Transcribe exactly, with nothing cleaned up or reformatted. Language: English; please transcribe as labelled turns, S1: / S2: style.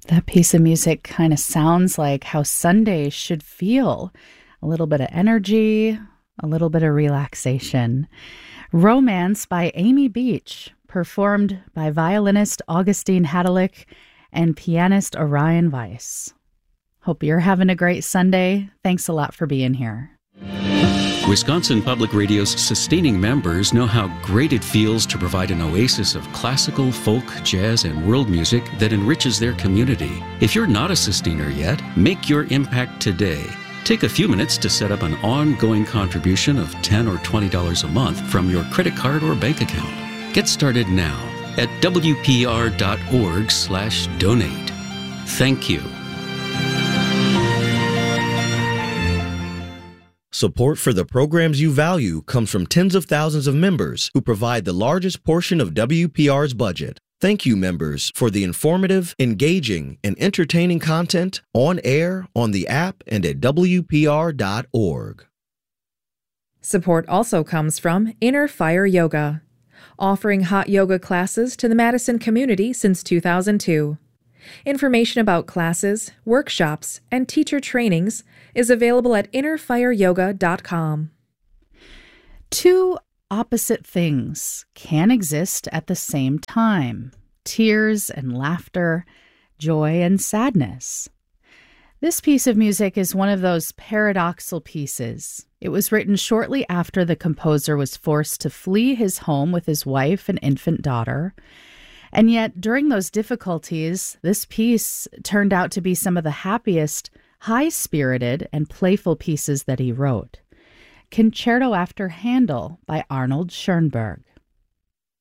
S1: That piece of music kind of sounds like how Sundays should feel. A little bit of energy, a little bit of relaxation. Romance by Amy Beach, performed by violinist Augustine Hadalick and pianist Orion Weiss. Hope you're having a great Sunday. Thanks a lot for being here.
S2: Wisconsin Public Radio's sustaining members know how great it feels to provide an oasis of classical, folk, jazz, and world music that enriches their community. If you're not a sustainer yet, make your impact today. Take a few minutes to set up an ongoing contribution of ten dollars or twenty dollars a month from your credit card or bank account. Get started now at w p r dot org slash donate. Thank you.
S3: Support for the programs you value comes from tens of thousands of members who provide the largest portion of W P R's budget. Thank you, members, for the informative, engaging, and entertaining content on air, on the app, and at w p r dot org.
S4: Support also comes from Inner Fire Yoga, offering hot yoga classes to the Madison community since two thousand two. Information about classes, workshops, and teacher trainings is available at inner fire yoga dot com.
S1: Two opposite things can exist at the same time: tears and laughter, joy and sadness. This piece of music is one of those paradoxical pieces. It was written shortly after the composer was forced to flee his home with his wife and infant daughter. And yet, during those difficulties, this piece turned out to be some of the happiest, high-spirited, and playful pieces that he wrote. Concerto After Handel by Arnold Schoenberg.